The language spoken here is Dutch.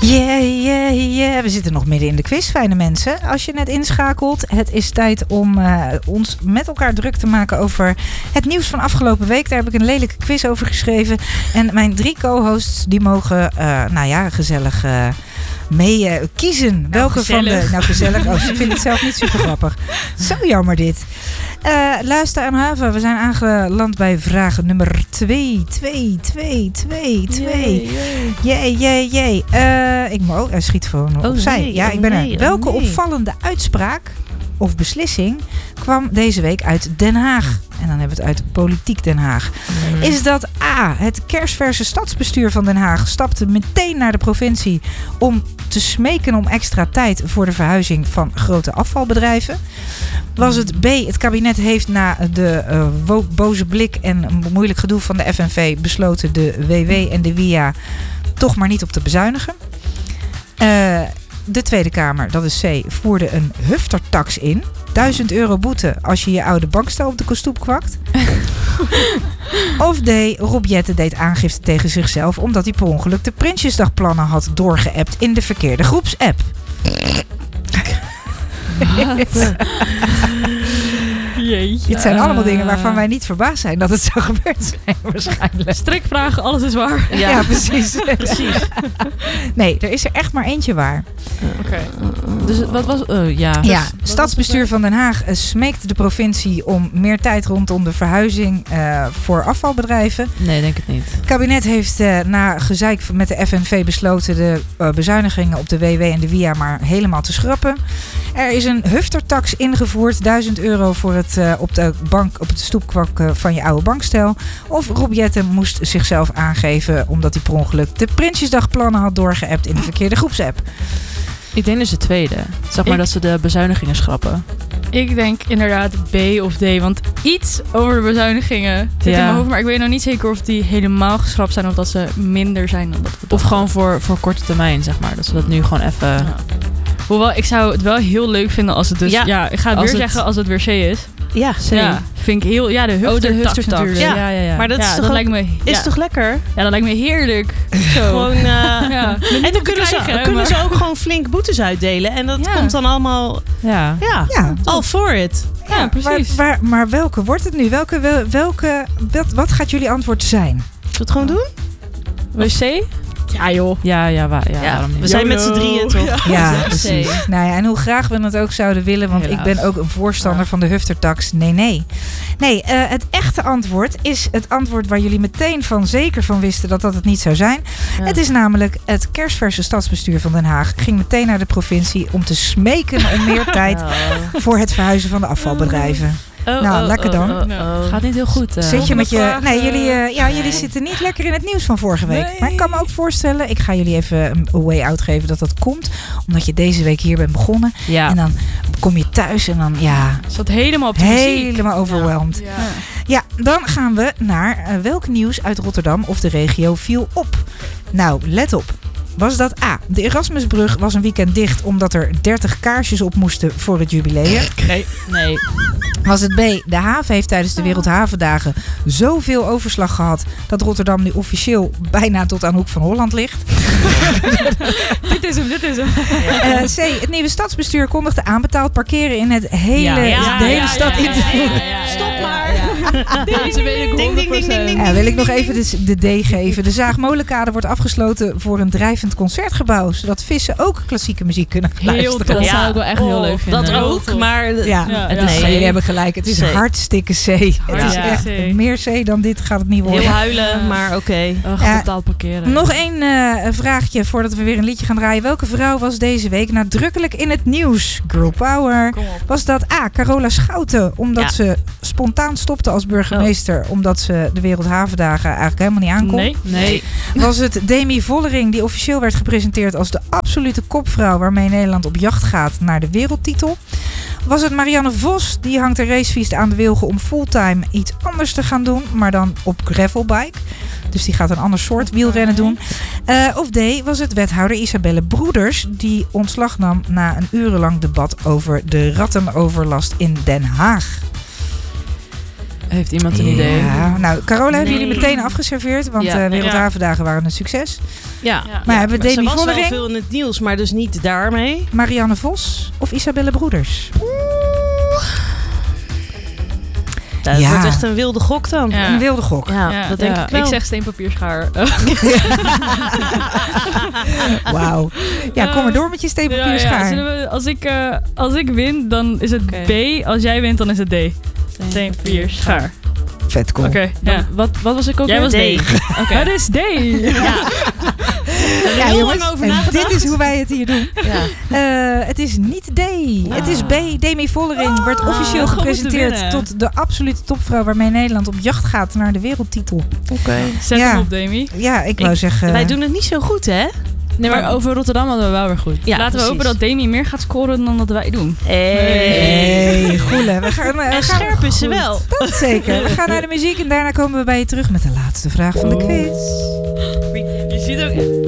Yeah. We zitten nog midden in de quiz, fijne mensen. Als je net inschakelt, het is tijd om ons met elkaar druk te maken over het nieuws van afgelopen week. Daar heb ik een lelijke quiz over geschreven. En mijn 3 co-hosts, die mogen, gezellig mee kiezen. Welke gezellig. van de... Nou, gezellig. Oh, ze vinden het zelf niet super grappig. Zo jammer dit. Luister aan Hava, we zijn aangeland bij vraag nummer 2. Jee. Ik moet schiet gewoon opzij. Nee, ja, ik ben nee, er. Welke nee. opvallende uitspraak of beslissing kwam deze week uit Den Haag? En dan hebben we het uit politiek Den Haag. Is dat A, het kersverse stadsbestuur van Den Haag stapte meteen naar de provincie om te smeken om extra tijd voor de verhuizing van grote afvalbedrijven? Was het B, het kabinet heeft na de boze blik en moeilijk gedoe van de FNV besloten de WW en de WIA toch maar niet op te bezuinigen? De Tweede Kamer, dat is C, voerde een huftertax in. €1000 boete als je je oude bankstel op de stoep kwakt. Of D, Rob Jetten deed aangifte tegen zichzelf omdat hij per ongeluk de Prinsjesdagplannen had doorgeappt in de verkeerde groepsapp. Jeetje. Dit zijn allemaal dingen waarvan wij niet verbaasd zijn dat het zo gebeurd zijn waarschijnlijk. Strikvragen, alles is waar. Ja, precies. Nee, er is er echt maar eentje waar. Oké. Dus wat was... Ja, stadsbestuur van Den Haag smeekt de provincie om meer tijd rondom de verhuizing voor afvalbedrijven. Nee, denk het niet. Het kabinet heeft na gezeik met de FNV besloten de bezuinigingen op de WW en de WIA maar helemaal te schrappen. Er is een huftertax ingevoerd, €1000 voor het op de stoep kwakken van je oude bankstel. Of Rob Jetten moest zichzelf aangeven omdat hij per ongeluk de Prinsjesdagplannen had doorgeappt in de verkeerde groepsapp. Ik denk dus de tweede. Zeg maar dat ze de bezuinigingen schrappen. Ik denk inderdaad B of D. Want iets over de bezuinigingen zit in mijn hoofd. Maar ik weet nog niet zeker of die helemaal geschrapt zijn of dat ze minder zijn dan dat we Of gewoon voor korte termijn, zeg maar. Dat ze dat nu gewoon even... Ja. Hoewel, ik zou het wel heel leuk vinden als het dus... Ja, ik ga het weer zeggen als het weer C is. Ja, C. Ja, vind ik heel... Ja, de huftertax natuurlijk. Ja. Maar dat is toch lijkt me... Is toch lekker? Ja, dat lijkt me heerlijk. Zo. Gewoon, ja. En dan kunnen ze ook gewoon flink boetes uitdelen. En dat komt dan allemaal... Ja. All for it. Ja, precies. Maar welke wordt het nu? Wat gaat jullie antwoord zijn? Zullen we het gewoon doen? C? Ja, joh. Ja, waarom niet? We zijn met z'n drieën, toch? Ja, precies. Nou ja, en hoe graag we het ook zouden willen, want ik ben ook een voorstander van de huftertax. Nee, het echte antwoord is het antwoord waar jullie meteen zeker van wisten dat het niet zou zijn. Ja. Het is namelijk het kersverse stadsbestuur van Den Haag ging meteen naar de provincie om te smeken om meer tijd voor het verhuizen van de afvalbedrijven. Lekker dan. Gaat niet heel goed. Zit je met je... Nee, jullie zitten niet lekker in het nieuws van vorige week. Nee. Maar ik kan me ook voorstellen... Ik ga jullie even een way out geven dat komt. Omdat je deze week hier bent begonnen. Ja. En dan kom je thuis en dan... Zat helemaal op de muziek. Helemaal overwhelmed. Ja, dan gaan we naar welk nieuws uit Rotterdam of de regio viel op. Nou, let op. Was dat A, de Erasmusbrug was een weekend dicht omdat er 30 kaarsjes op moesten voor het jubileum? Nee. Was het B, de haven heeft tijdens de Wereldhavendagen zoveel overslag gehad dat Rotterdam nu officieel bijna tot aan Hoek van Holland ligt? Dit is hem. C, het nieuwe stadsbestuur kondigde aanbetaald parkeren in de hele stad in te voeren. Stop maar. Deze weet ik 100%. Wil ik nog even de D geven. De Zaagmolenkade wordt afgesloten voor een drijvend concertgebouw, zodat vissen ook klassieke muziek kunnen luisteren. Dat zou ik wel echt heel leuk vinden. Dat ook, maar... jullie hebben gelijk. Het is hartstikke C. Het is echt meer C dan dit gaat het niet worden. Heel huilen, maar oké. Betaald parkeren. Nog één vraagje voordat we weer een liedje gaan draaien. Welke vrouw was deze week nadrukkelijk in het nieuws? Girl power. Was dat A, Carola Schouten, omdat ze spontaan stopte als burgemeester, omdat ze de Wereldhavendagen eigenlijk helemaal niet aankon? Nee. Was het Demi Vollering, die officieel werd gepresenteerd als de absolute kopvrouw waarmee Nederland op jacht gaat naar de wereldtitel? Was het Marianne Vos, die hangt de racefiets aan de wilgen om fulltime iets anders te gaan doen, maar dan op gravelbike? Dus die gaat een ander soort wielrennen doen. Of D, was het wethouder Isabelle Broeders, die ontslag nam na een urenlang debat over de rattenoverlast in Den Haag? Heeft iemand een idee? Ja, nou, Carola hebben jullie meteen afgeserveerd, want Wereldhavendagen waren een succes. Ja. Maar hebben we Demi Ze was wel Vollering, veel in het nieuws, maar dus niet daarmee. Marianne Vos of Isabelle Broeders? Dat wordt echt een wilde gok dan. Ja. Een wilde gok. Ja, dat denk ik wel. Ik zeg steen, papier, schaar. Wauw. Ja, kom maar door met je steen, papier, schaar. Zullen we, als ik win, dan is het B. Als jij wint, dan is het D. Steen, papier, schaar. Vet cool. Oké, ja. Wat was ik ook Jij was weer? D. Oké. Dat is D. Ja, heel jongens, lang over en nagedacht. dit is hoe wij het hier doen. Ja. Het is niet D. Het is B. Demi Vollering wordt officieel gepresenteerd tot de absolute topvrouw waarmee Nederland op jacht gaat naar de wereldtitel. Oké. Zet hem op, Demi. Ja, ik wou zeggen... Wij doen het niet zo goed, hè? Nee, maar over Rotterdam hadden we wel weer goed. Ja, Laten we hopen dat Demi meer gaat scoren dan dat wij doen. Hey, goele. We gaan, En scherp is ze wel. Dat zeker. We gaan naar de muziek en daarna komen we bij je terug met de laatste vraag van de quiz. Je ziet ook...